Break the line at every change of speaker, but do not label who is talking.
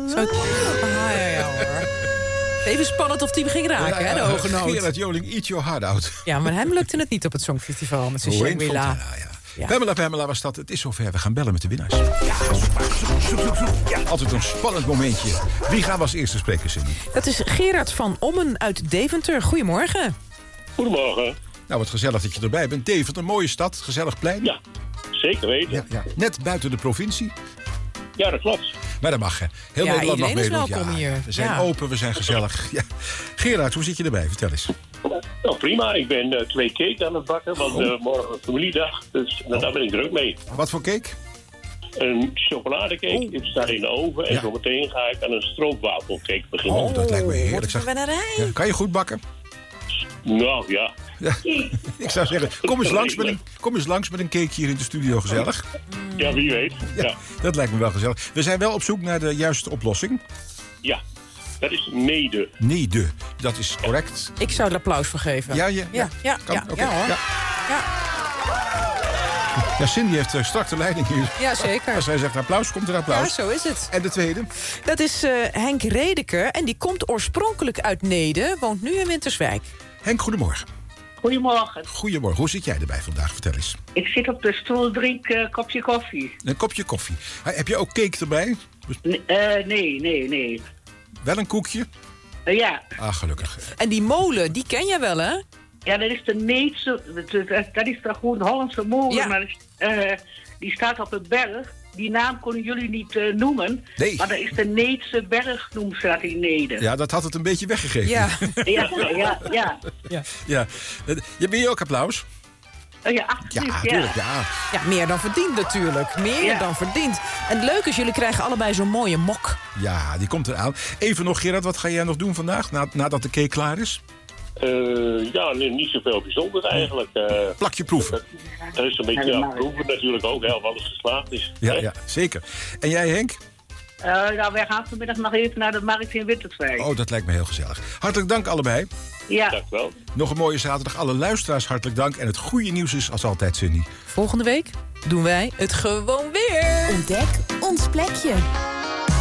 Zo. Ja, hoor. Even spannend of die ging raken, hè, de hoge noot.
Gerard Joling, Eat Your Heart Out.
Ja, maar hem lukte het niet op het Songfestival met zijn Shangri-La.
Ja. Pamela was dat. Het is zover. We gaan bellen met de winnaars. Ja, zoek. Ja, altijd een spannend momentje. Wie gaan we als eerste spreken, Cindy?
Dat is Gerard van Ommen uit Deventer. Goedemorgen.
Goedemorgen.
Nou, wat gezellig dat je erbij bent. Deventer, een mooie stad, gezellig plein.
Ja, zeker weten.
Ja. Net buiten de provincie.
Ja, dat klopt.
Maar dat mag, hè. Heel Nederland mag meedoen.
Iedereen is welkom hier.
We zijn open, we zijn gezellig. Ja. Gerard, hoe zit je erbij? Vertel eens.
Nou, prima. Ik ben 2 cake aan het bakken, want morgen familiedag. Dus daar ben ik druk mee.
Wat voor cake?
Een chocoladecake. Dit staat in de oven. En zometeen ga ik aan een stroopwafelcake beginnen.
Oh, dat lijkt me heerlijk.
Wat een wennerij.
Ja, kan je goed bakken?
Nou, ja.
Ik zou zeggen, kom eens langs met een cake hier in de studio, gezellig.
Ja, wie weet. Ja.
Dat lijkt me wel gezellig. We zijn wel op zoek naar de juiste oplossing.
Ja, dat is nede.
Nede, dat is correct.
Ik zou er applaus voor geven.
Ja.
Kan.
Oké.
Hoor.
Ja, Cindy heeft strak de leiding hier.
Ja, zeker.
Als hij zegt applaus, komt er applaus.
Ja, zo is het.
En de tweede?
Dat is Henk Redeker en die komt oorspronkelijk uit Neede, woont nu in Winterswijk.
Henk, goedemorgen.
Goedemorgen.
Goedemorgen. Hoe zit jij erbij vandaag? Vertel eens.
Ik zit op de stoel, drink kopje koffie.
Een kopje koffie. Heb je ook cake erbij?
Nee.
Wel een koekje?
Ja.
Ah, gelukkig.
En die molen, die ken jij wel, hè?
Ja, dat is de Needse, dat is de gewoon Hollandse molen,
Ja.
maar die staat op een berg. Die naam konden jullie niet noemen,
Nee.
maar dat is de Needse berg, noemt ze dat in Nede.
Ja, dat had het een beetje weggegeven.
Ja.
Ja.
Ben je ook applaus?
Ja, absoluut,
Ja, tuurlijk, ja.
Ja, meer dan verdiend natuurlijk. Meer
Ja.
dan verdiend. En het leuke is, jullie krijgen allebei zo'n mooie mok.
Ja, die komt eraan. Even nog, Gerard, wat ga jij nog doen vandaag, nadat de cake klaar is?
Niet zoveel bijzonders eigenlijk.
Plakje proeven.
Dat is een beetje proeven natuurlijk ook, hè, of alles geslaagd is.
Ja, zeker. En jij, Henk?
Wij gaan vanmiddag nog even naar de markt in Winterswijk.
Oh, dat lijkt me heel gezellig. Hartelijk dank allebei.
Ja.
Dank wel.
Nog een mooie zaterdag. Alle luisteraars hartelijk dank. En het goede nieuws is als altijd, Cindy.
Volgende week doen wij het gewoon weer.
Ontdek ons plekje.